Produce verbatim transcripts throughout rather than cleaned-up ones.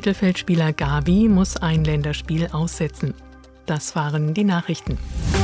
Mittelfeldspieler Gavi muss ein Länderspiel aussetzen. Das waren die Nachrichten.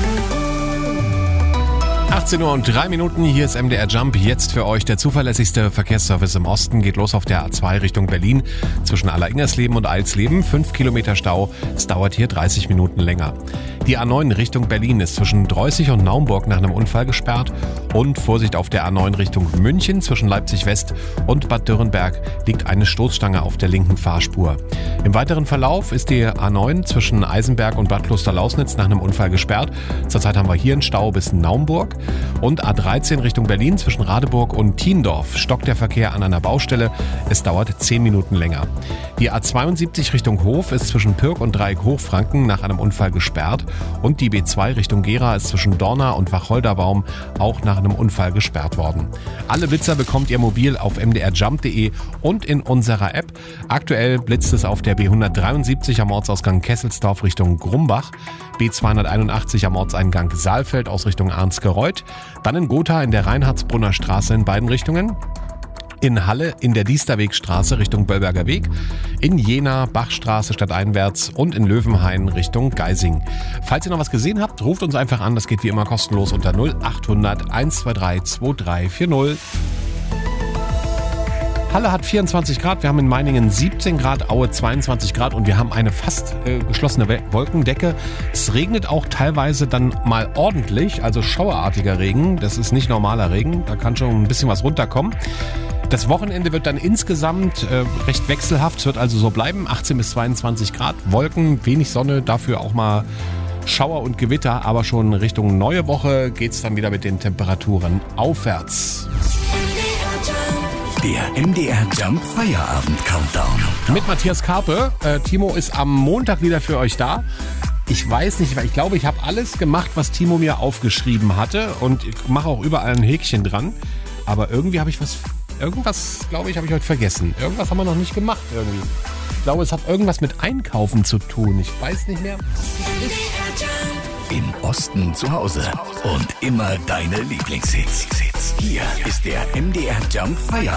achtzehn Uhr und drei Minuten, hier ist M D R Jump. Jetzt für euch der zuverlässigste Verkehrsservice im Osten. Geht los auf der A zwei Richtung Berlin zwischen Alleringsersleben und Eilsleben. fünf Kilometer Stau, es dauert hier dreißig Minuten länger. Die A neun Richtung Berlin ist zwischen Dreußig und Naumburg nach einem Unfall gesperrt. Und Vorsicht auf der A neun Richtung München zwischen Leipzig West und Bad Dürrenberg liegt eine Stoßstange auf der linken Fahrspur. Im weiteren Verlauf ist die A neun zwischen Eisenberg und Bad Klosterlausnitz nach einem Unfall gesperrt. Zurzeit haben wir hier einen Stau bis Naumburg. Und A dreizehn Richtung Berlin zwischen Radeburg und Thiendorf stockt der Verkehr an einer Baustelle. Es dauert zehn Minuten länger. Die A zweiundsiebzig Richtung Hof ist zwischen Pirk und Dreieck Hochfranken nach einem Unfall gesperrt. Und die B zwei Richtung Gera ist zwischen Dorna und Wacholderbaum auch nach einem Unfall gesperrt worden. Alle Blitzer bekommt ihr mobil auf m d r jump punkt d e und in unserer App. Aktuell blitzt es auf der B hundertdreiundsiebzig am Ortsausgang Kesselsdorf Richtung Grumbach, B zweihunderteinundachtzig am Ortseingang Saalfeld aus Richtung Arnskereuth, dann in Gotha in der Reinhardsbrunner Straße in beiden Richtungen, in Halle in der Diesterwegstraße Richtung Böllberger Weg, in Jena Bachstraße stadteinwärts und in Löwenhain Richtung Geising. Falls ihr noch was gesehen habt, ruft uns einfach an, das geht wie immer kostenlos unter null achthundert eins zwei drei zwei drei vier null. Halle hat vierundzwanzig Grad, wir haben in Meiningen siebzehn Grad, Aue zweiundzwanzig Grad und wir haben eine fast äh, geschlossene Wolkendecke. Es regnet auch teilweise dann mal ordentlich, also schauerartiger Regen. Das ist nicht normaler Regen, da kann schon ein bisschen was runterkommen. Das Wochenende wird dann insgesamt äh, recht wechselhaft, es wird also so bleiben, achtzehn bis zweiundzwanzig Grad, Wolken, wenig Sonne, dafür auch mal Schauer und Gewitter, aber schon Richtung neue Woche geht es dann wieder mit den Temperaturen aufwärts. Der M D R Jump Feierabend Countdown. Mit Matthias Karpe. Äh, Timo ist am Montag wieder für euch da. Ich weiß nicht, weil ich glaube, ich habe alles gemacht, was Timo mir aufgeschrieben hatte und ich mache auch überall ein Häkchen dran. Aber irgendwie habe ich was, irgendwas, glaube ich, habe ich heute vergessen. Irgendwas haben wir noch nicht gemacht irgendwie. Ich glaube, es hat irgendwas mit Einkaufen zu tun. Ich weiß nicht mehr. Im Osten zu Hause und immer deine Lieblingshits. Hier ist der M D R Jump Feierabend.